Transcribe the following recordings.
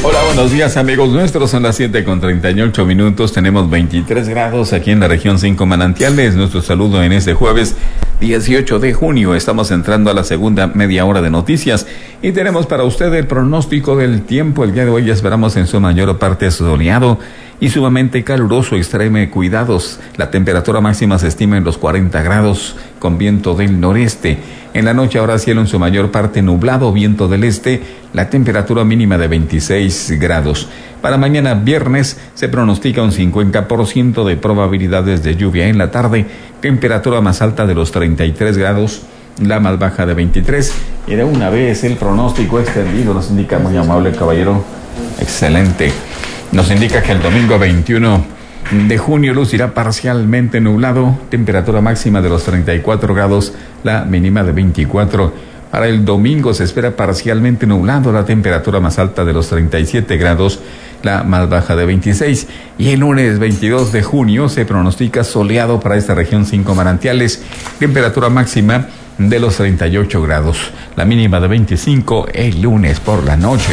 Hola, buenos días amigos nuestros, son las 7:38. Tenemos 23 grados aquí en la región 5 Manantiales. Nuestro saludo en este jueves 18 de junio. Estamos entrando a la segunda media hora de noticias y tenemos para usted el pronóstico del tiempo. El día de hoy esperamos en su mayor parte soleado y sumamente caluroso. Extreme cuidados. La temperatura máxima se estima en los 40 grados con viento del noreste. En la noche habrá cielo en su mayor parte nublado, viento del este, la temperatura mínima de 26 grados. Para mañana viernes se pronostica un 50% de probabilidades de lluvia en la tarde, temperatura más alta de los 33 grados, la más baja de 23. Y de una vez el pronóstico extendido nos indica, muy amable caballero, excelente. Nos indica que el domingo 21 de junio lucirá parcialmente nublado, temperatura máxima de los 34 grados, la mínima de 24. Para el domingo se espera parcialmente nublado, la temperatura más alta de los 37 grados, la más baja de 26. Y el lunes 22 de junio se pronostica soleado para esta región 5 Manantiales, temperatura máxima de los 38 grados, la mínima de 25 el lunes por la noche.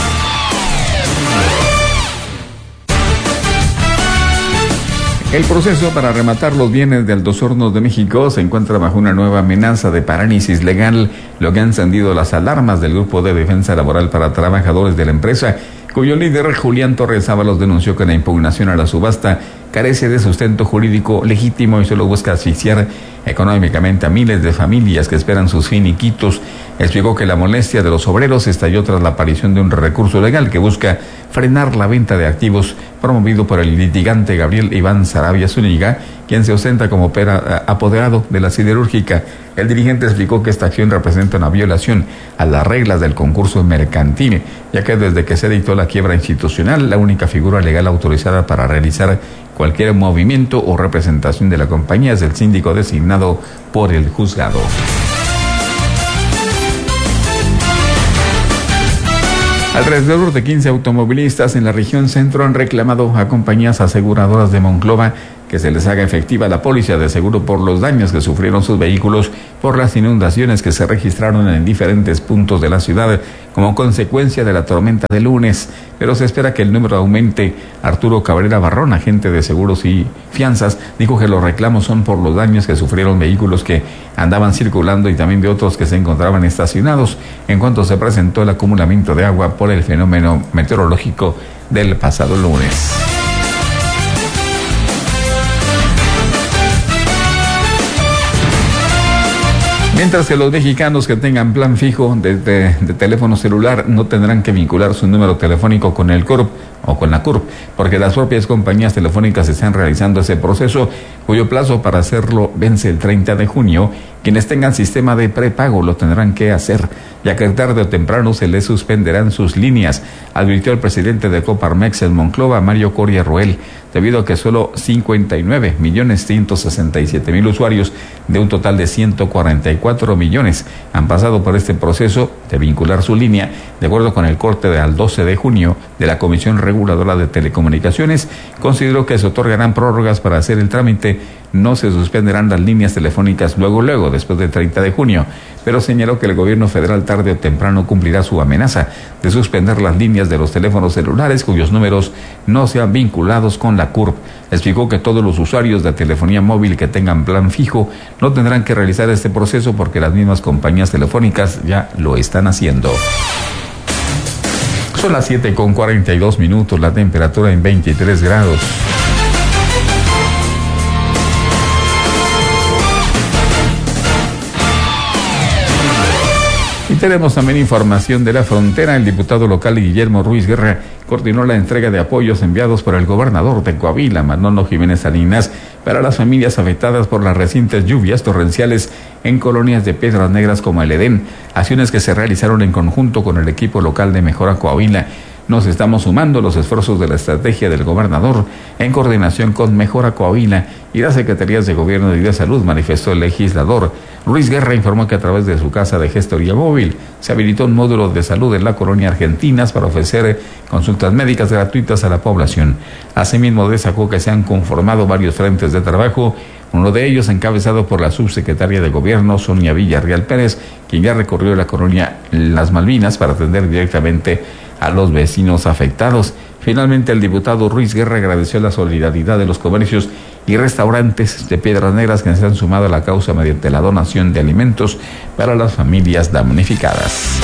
El proceso para rematar los bienes de Altos Hornos de México se encuentra bajo una nueva amenaza de parálisis legal, lo que ha encendido las alarmas del Grupo de Defensa Laboral para Trabajadores de la empresa, cuyo líder Julián Torres Ábalos denunció que la impugnación a la subasta carece de sustento jurídico legítimo y solo busca asfixiar económicamente a miles de familias que esperan sus finiquitos. Explicó que la molestia de los obreros estalló tras la aparición de un recurso legal que busca frenar la venta de activos promovido por el litigante Gabriel Iván Sarabia Zúñiga, quien se ostenta como apoderado de la siderúrgica. El dirigente explicó que esta acción representa una violación a las reglas del concurso mercantil, ya que desde que se dictó la quiebra institucional, la única figura legal autorizada para realizar cualquier movimiento o representación de la compañía es el síndico designado por el juzgado. Alrededor de 15 automovilistas en la región centro han reclamado a compañías aseguradoras de Monclova que se les haga efectiva la póliza de seguro por los daños que sufrieron sus vehículos por las inundaciones que se registraron en diferentes puntos de la ciudad como consecuencia de la tormenta de lunes, pero se espera que el número aumente. Arturo Cabrera Barrón, agente de seguros y fianzas, dijo que los reclamos son por los daños que sufrieron vehículos que andaban circulando y también de otros que se encontraban estacionados en cuanto se presentó el acumulamiento de agua por el fenómeno meteorológico del pasado lunes. Mientras que los mexicanos que tengan plan fijo de teléfono celular no tendrán que vincular su número telefónico con el CURP o con la CURP, porque las propias compañías telefónicas están realizando ese proceso, cuyo plazo para hacerlo vence el 30 de junio. Quienes tengan sistema de prepago lo tendrán que hacer, ya que tarde o temprano se les suspenderán sus líneas, advirtió el presidente de Coparmex en Monclova, Mario Coria Roel, debido a que solo 59.167.000 usuarios de un total de 144 millones han pasado por este proceso de vincular su línea, de acuerdo con el corte al 12 de junio de la Comisión Reguladora de Telecomunicaciones. Consideró que se otorgarán prórrogas para hacer el trámite, no se suspenderán las líneas telefónicas luego, después del 30 de junio, pero señaló que el gobierno federal tarde o temprano cumplirá su amenaza de suspender las líneas de los teléfonos celulares cuyos números no sean vinculados con la CURP. Explicó que todos los usuarios de telefonía móvil que tengan plan fijo no tendrán que realizar este proceso porque las mismas compañías telefónicas ya lo están haciendo. Son las 7:42, la temperatura en 23 grados. Y tenemos también información de la frontera. El diputado local Guillermo Ruiz Guerra coordinó la entrega de apoyos enviados por el gobernador de Coahuila, Manolo Jiménez Salinas, para las familias afectadas por las recientes lluvias torrenciales en colonias de Piedras Negras como el Edén, acciones que se realizaron en conjunto con el equipo local de Mejora Coahuila. Nos estamos sumando los esfuerzos de la estrategia del gobernador en coordinación con Mejora Coahuila y las secretarías de gobierno y de salud, manifestó el legislador. Ruiz Guerra informó que a través de su casa de gestoría móvil se habilitó un módulo de salud en la colonia Argentinas para ofrecer consultas médicas gratuitas a la población. Asimismo, destacó que se han conformado varios frentes de trabajo, uno de ellos encabezado por la subsecretaria de Gobierno, Sonia Villarreal Pérez, quien ya recorrió la colonia Las Malvinas para atender directamente a los vecinos afectados. Finalmente, el diputado Ruiz Guerra agradeció la solidaridad de los comercios y restaurantes de Piedras Negras que se han sumado a la causa mediante la donación de alimentos para las familias damnificadas.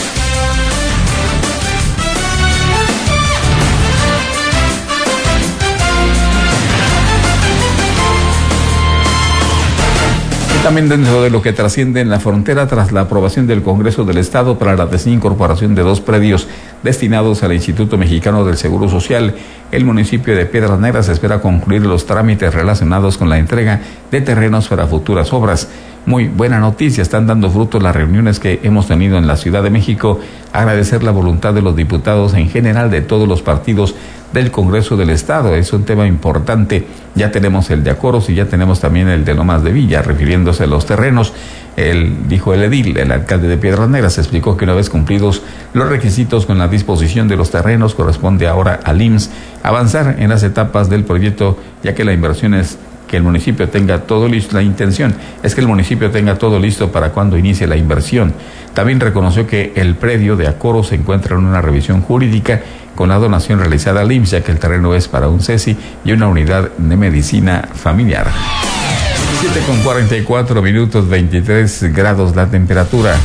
También dentro de lo que trasciende en la frontera, tras la aprobación del Congreso del Estado para la desincorporación de 2 predios destinados al Instituto Mexicano del Seguro Social, el municipio de Piedras Negras espera concluir los trámites relacionados con la entrega de terrenos para futuras obras. Muy buena noticia, están dando frutos las reuniones que hemos tenido en la Ciudad de México. Agradecer la voluntad de los diputados en general de todos los partidos del Congreso del Estado. Es un tema importante. Ya tenemos el de Acoros y ya tenemos también el de Lomas de Villa, refiriéndose a los terrenos. Dijo el edil, el alcalde de Piedras Negras, explicó que una vez cumplidos los requisitos con la disposición de los terrenos, corresponde ahora al IMSS avanzar en las etapas del proyecto, ya que la inversión es que el municipio tenga todo listo. La intención es que el municipio tenga todo listo para cuando inicie la inversión. También reconoció que el predio de Acoro se encuentra en una revisión jurídica con la donación realizada al IMSS, ya que el terreno es para un CESI y una unidad de medicina familiar. 7:44, 23 grados la temperatura.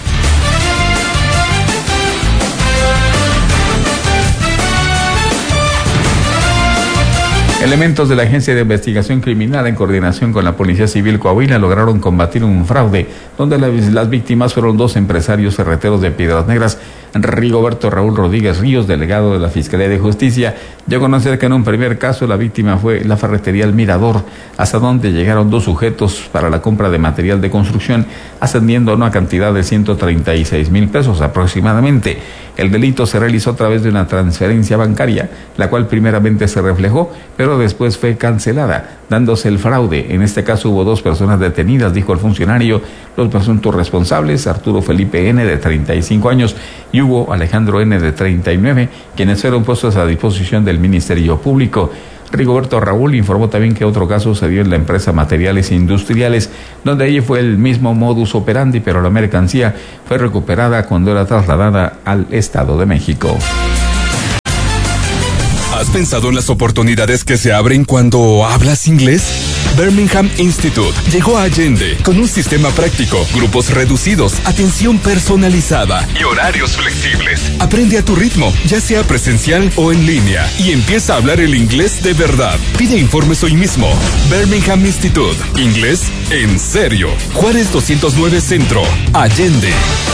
Elementos de la Agencia de Investigación Criminal en coordinación con la Policía Civil Coahuila lograron combatir un fraude donde las víctimas fueron 2 empresarios ferreteros de Piedras Negras. Rigoberto Raúl Rodríguez Ríos, delegado de la Fiscalía de Justicia, dio a conocer que en un primer caso la víctima fue la ferretería El Mirador, hasta donde llegaron 2 sujetos para la compra de material de construcción, ascendiendo a una cantidad de 136,000 pesos aproximadamente. El delito se realizó a través de una transferencia bancaria, la cual primeramente se reflejó, pero después fue cancelada, dándose el fraude. En este caso hubo 2 personas detenidas, dijo el funcionario. Los presuntos responsables, Arturo Felipe N., de 35 años, y Hugo Alejandro N., de 39, quienes fueron puestos a disposición del Ministerio Público. Rigoberto Raúl informó también que otro caso se dio en la empresa Materiales Industriales, donde allí fue el mismo modus operandi, pero la mercancía fue recuperada cuando era trasladada al Estado de México. ¿Has pensado en las oportunidades que se abren cuando hablas inglés? Birmingham Institute llegó a Allende con un sistema práctico, grupos reducidos, atención personalizada y horarios flexibles. Aprende a tu ritmo, ya sea presencial o en línea, y empieza a hablar el inglés de verdad. Pide informes hoy mismo. Birmingham Institute, inglés en serio. Juárez 209 Centro, Allende.